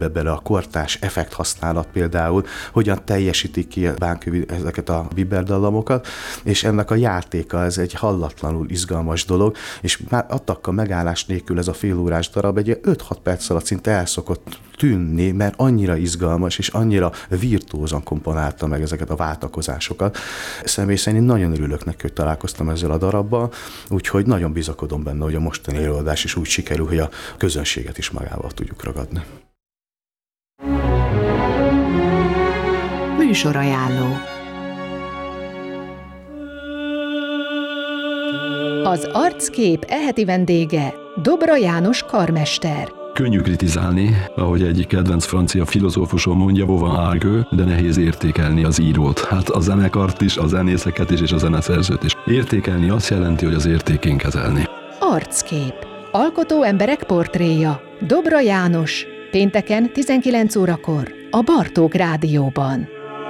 bele a kortárs effekt használat például, hogyan teljesítik ki a Bánkövi ezeket a Biber dallamokat, és ennek a játéka, ez egy hallatlanul izgalmas dolog, és már adtak a megállás nélkül ez a félórás darab egy 5-6 perc alatt szinte el szokott tűnni, mert annyira izgalmas és annyira virtuózan komponálta meg ezeket a váltakozásokat. Személy szerint nagyon örülök neki, hogy találkoztam ezzel a darabbal, úgyhogy nagyon bizakodom benne, hogy a mostani előadás is úgy sikerül, hogy a közönséget is magával tudjuk ragadni. Műsorajánló. Az Arckép eheti vendége Dobra János karmester. Könnyű kritizálni, ahogy egyik kedvenc francia filozófusom mondja, vova árgő, de nehéz értékelni az írót. Hát a zenekart is, a zenészeket is és a zeneszerzőt is. Értékelni azt jelenti, hogy az értékén kezelni. Arckép. Alkotó emberek portréja. Dobra János. Pénteken 19 órakor a Bartók Rádióban.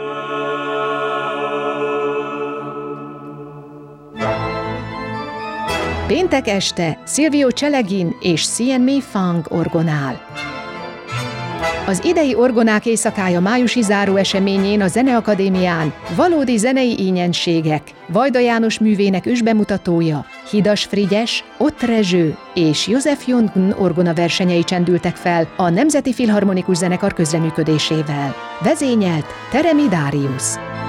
Péntek este Silvio Celegin és CNM Fang orgonál. Az idei orgonák éjszakája májusi záró eseményén a Zeneakadémián valódi zenei ínyenségek, Vajda János művének ősbemutatója, Hidas Frigyes, Ott Rezső és József Jungn orgona versenyei csendültek fel a Nemzeti Filharmonikus Zenekar közreműködésével. Vezényelt Teremi Dáriusz.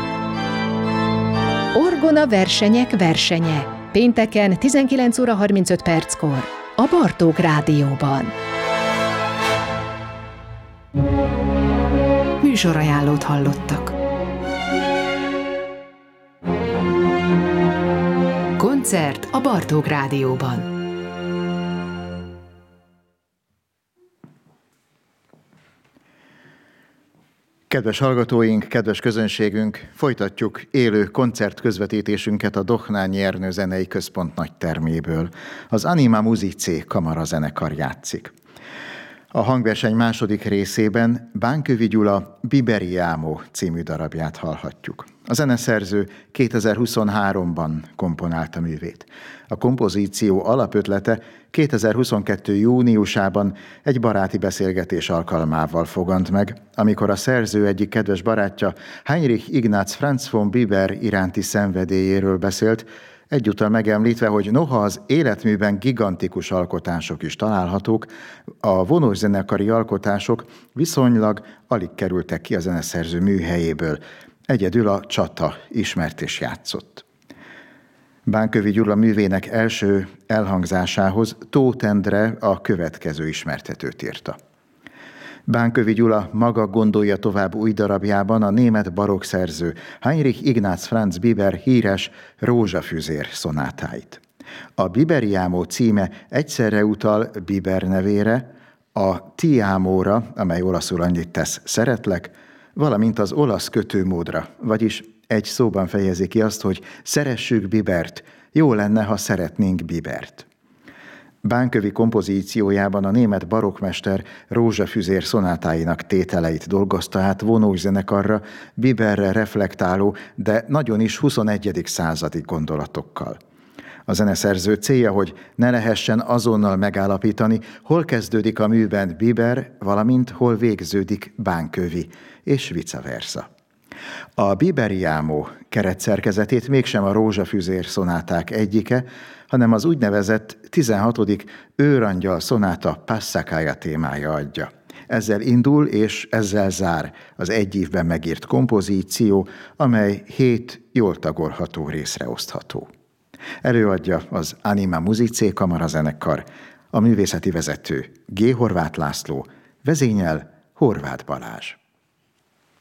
Orgona versenyek versenye. Pénteken 19 óra 35 perckor a Bartók Rádióban. Műsorajánlót hallottak. Koncert a Bartók Rádióban. Kedves hallgatóink, kedves közönségünk, folytatjuk élő koncertközvetítésünket a Dohnányi Ernő Zenei Központ nagyterméből. Az Anima Musicae kamarazenekar játszik. A hangverseny második részében Bánkövi Gyula Biberiamo című darabját hallhatjuk. A zeneszerző 2023-ban komponálta művét. A kompozíció alapötlete 2022. júniusában egy baráti beszélgetés alkalmával fogant meg, amikor a szerző egyik kedves barátja Heinrich Ignaz Franz von Biber iránti szenvedélyéről beszélt, egyúttal megemlítve, hogy noha az életműben gigantikus alkotások is találhatók, a vonószenekari alkotások viszonylag alig kerültek ki a zeneszerző műhelyéből. Egyedül a Csata ismert és játszott. Bánkövi Gyula művének első elhangzásához Tóth Endre a következő ismertetőt írta. Bánkövi Gyula maga gondolja tovább új darabjában a német barokk szerző Heinrich Ignaz Franz Biber híres Rózsafüzér szonátáit. A Biberiamo címe egyszerre utal Biber nevére, a Ti amóra, amely olaszul annyit tesz szeretlek, valamint az olasz kötőmódra, vagyis egy szóban fejezi ki azt, hogy szeressük Bibert, jó lenne, ha szeretnénk Bibert. Bánkövi kompozíciójában a német barokkmester Rózsafüzér szonátáinak tételeit dolgozta át vonós zenekarra, Biberre reflektáló, de nagyon is 21. századi gondolatokkal. A zeneszerző célja, hogy ne lehessen azonnal megállapítani, hol kezdődik a műben Biber, valamint hol végződik Bánkövi, és vice versa. A Biberiamo keretszerkezetét mégsem a Rózsafüzér szonáták egyike, hanem az úgynevezett 16. őrangyal szonáta Passacaglia témája adja. Ezzel indul és ezzel zár az egy évben megírt kompozíció, amely 7 jól tagolható részre osztható. Előadja az Anima Musicae kamarazenekar, a művészeti vezető G. Horváth László, vezényel Horváth Balázs.